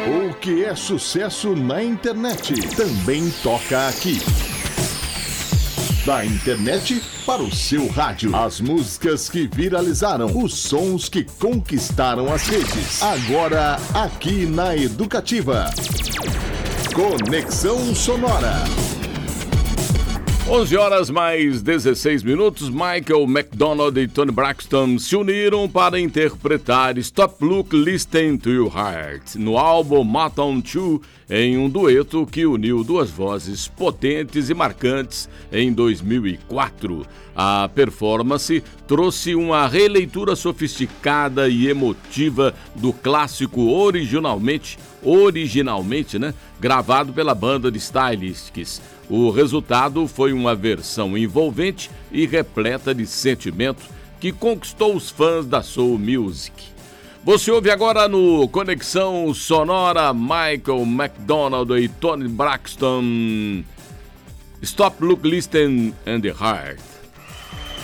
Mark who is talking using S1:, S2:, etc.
S1: O que é sucesso na internet também toca aqui. Da internet para o seu rádio. As músicas que viralizaram, os sons que conquistaram as redes. Agora, aqui na Educativa. Conexão Sonora.
S2: 11 horas mais 16 minutos, Michael McDonald e Toni Braxton se uniram para interpretar Stop Look Listen to Your Heart no álbum Motown 2, em um dueto que uniu duas vozes potentes e marcantes em 2004. A performance trouxe uma releitura sofisticada e emotiva do clássico originalmente, gravado pela banda de Stylistics. O resultado foi uma versão envolvente e repleta de sentimento que conquistou os fãs da soul music. Você ouve agora no Conexão Sonora Michael McDonald e Toni Braxton, Stop, Look, Listen and the Heart.